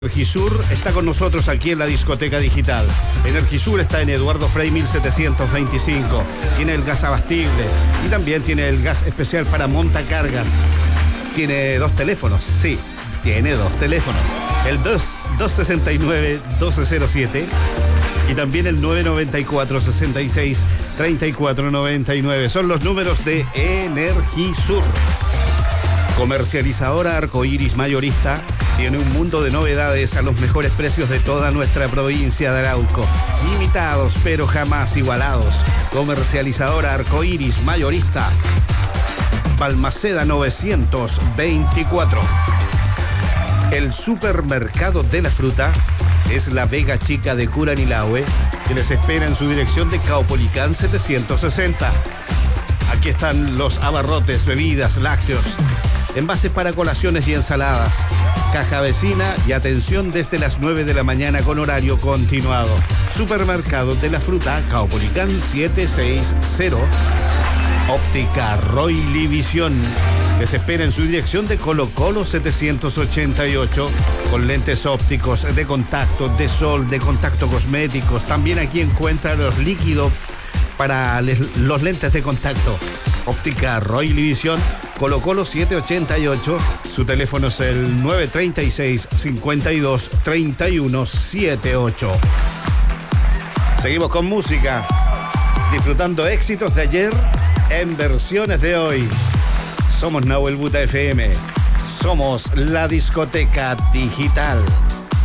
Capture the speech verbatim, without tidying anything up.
Energisur está con nosotros aquí en la discoteca digital. Energisur está en Eduardo Frei mil setecientos veinticinco. Tiene el gas abastible y también tiene el gas especial para montacargas. Tiene dos teléfonos, sí, tiene dos teléfonos. El dos sesenta y nueve doce cero siete y también el nueve noventa y cuatro sesenta y seis treinta y cuatro noventa y nueve. Son los números de Energisur. Comercializadora Arcoiris Mayorista. Tiene un mundo de novedades a los mejores precios de toda nuestra provincia de Arauco. Limitados, pero jamás igualados. Comercializadora Arcoiris Mayorista. Balmaceda novecientos veinticuatro. El supermercado de la fruta es la Vega Chica de Curanilahue, que les espera en su dirección de Caupolicán setecientos sesenta. Aquí están los abarrotes, bebidas, lácteos, envases para colaciones y ensaladas, caja vecina y atención desde las nueve de la mañana con horario continuado. Supermercado de la fruta, Caupolicán setecientos sesenta. Óptica Roily Visión les espera en su dirección de Colo Colo setecientos ochenta y ocho, con lentes ópticos de contacto, de sol, de contacto cosméticos. También aquí encuentra los líquidos para los lentes de contacto. Óptica Roily Visión, Colo Colo setecientos ochenta y ocho. Su teléfono es el nueve treinta y seis cincuenta y dos treinta y uno setenta y ocho. Seguimos con música, disfrutando éxitos de ayer en versiones de hoy. Somos Nahuel Buta F M. Somos la discoteca digital.